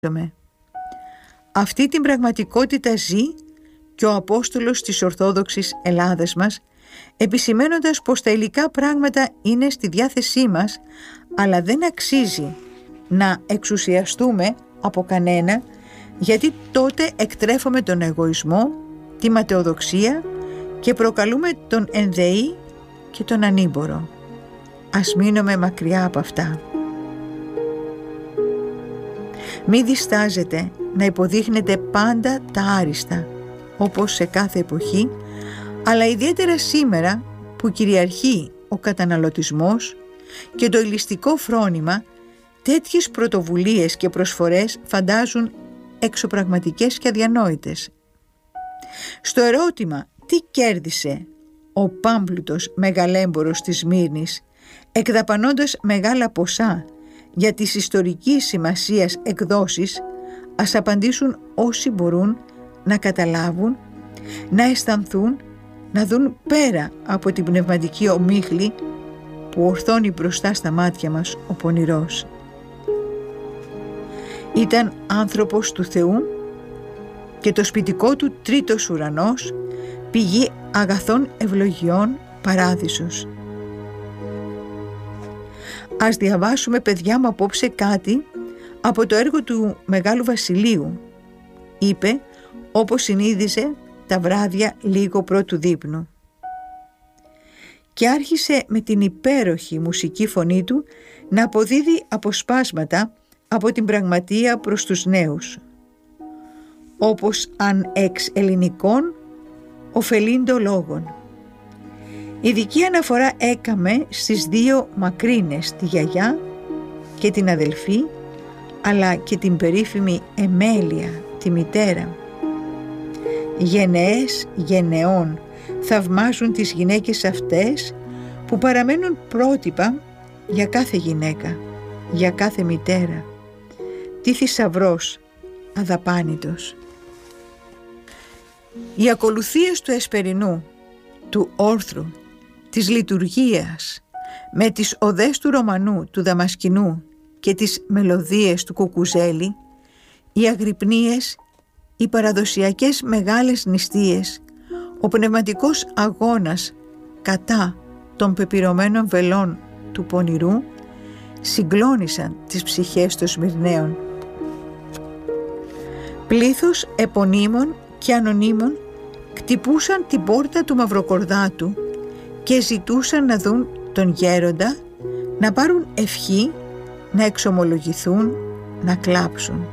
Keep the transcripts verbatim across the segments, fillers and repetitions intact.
Αυτή την πραγματικότητα ζει και ο Απόστολος της Ορθόδοξης Ελλάδας μας, επισημαίνοντας πως τα υλικά πράγματα είναι στη διάθεσή μας, αλλά δεν αξίζει να εξουσιαστούμε από κανένα, γιατί τότε εκτρέφουμε τον εγωισμό, τη ματαιοδοξία και προκαλούμε τον ενδεή και τον ανήμπορο. Ας μείνουμε μακριά από αυτά. Μη διστάζετε να υποδείχνετε πάντα τα άριστα, όπως σε κάθε εποχή, αλλά ιδιαίτερα σήμερα που κυριαρχεί ο καταναλωτισμός και το ηλιστικό φρόνημα, τέτοιες πρωτοβουλίες και προσφορές φαντάζουν εξωπραγματικές και αδιανόητες. Στο ερώτημα τι κέρδισε ο πάμπλουτος μεγαλέμπορος της Σμύρνης, εκδαπανώντας μεγάλα ποσά για τις ιστορικής σημασίας εκδόσεις, ας απαντήσουν όσοι μπορούν να καταλάβουν, να αισθανθούν, να δουν πέρα από την πνευματική ομίχλη που ορθώνει μπροστά στα μάτια μας ο πονηρός. Ήταν άνθρωπος του Θεού και το σπιτικό του τρίτος ουρανός, πηγή αγαθών ευλογιών, παράδεισος. Ας διαβάσουμε, παιδιά μου, απόψε κάτι από το έργο του Μεγάλου Βασιλείου. Είπε, όπως συνείδησε τα βράδια λίγο πρώτου δείπνου. Και άρχισε με την υπέροχη μουσική φωνή του να αποδίδει αποσπάσματα από την πραγματεία προς τους νέους, όπως αν εξ ελληνικών ωφελήντο λόγων. Ειδική αναφορά έκαμε στις δύο μακρύνες, τη γιαγιά και την αδελφή, αλλά και την περίφημη Εμέλεια, τη μητέρα. Γενναίες γενεών θαυμάζουν τις γυναίκες αυτές που παραμένουν πρότυπα για κάθε γυναίκα, για κάθε μητέρα. Τι θησαυρός αδαπάνητος. Οι ακολουθίες του Εσπερινού, του όρθρου, της λειτουργίας, με τις οδές του Ρωμανού, του Δαμασκηνού και τις μελωδίες του Κουκουζέλη, οι αγρυπνίες, οι παραδοσιακές μεγάλες νηστείες, ο πνευματικός αγώνας κατά των πεπειρωμένων βελών του πονηρού συγκλώνησαν τις ψυχές των Σμυρναίων. Πλήθος επωνύμων και ανωνύμων κτυπούσαν την πόρτα του Μαυροκορδάτου και ζητούσαν να δουν τον γέροντα, να πάρουν ευχή, να εξομολογηθούν, να κλάψουν.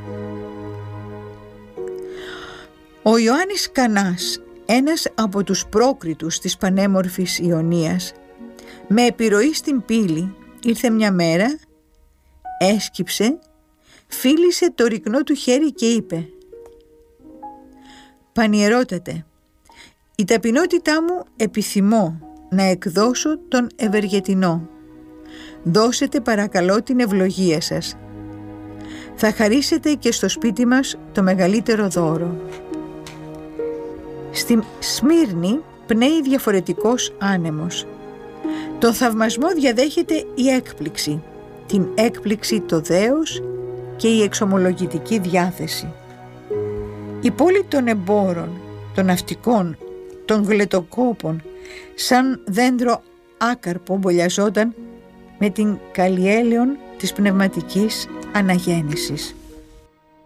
Ο Ιωάννης Κανάς, ένας από τους πρόκριτους της πανέμορφης Ιωνίας, με επιρροή στην πύλη, ήρθε μια μέρα, έσκυψε, φίλησε το ρικνό του χέρι και είπε: «Πανιερότατε, η ταπεινότητά μου επιθυμώ να εκδώσω τον Ευεργετινό. Δώσετε παρακαλώ την ευλογία σας. Θα χαρίσετε και στο σπίτι μας το μεγαλύτερο δώρο». Στη Σμύρνη πνέει διαφορετικός άνεμος. Τον θαυμασμό διαδέχεται η έκπληξη, την έκπληξη το δέος και η εξομολογητική διάθεση. Η πόλη των εμπόρων, των ναυτικών, των γλετοκόπων, σαν δέντρο άκαρπο μπολιαζόταν με την καλλιέλαιον της πνευματικής αναγέννησης.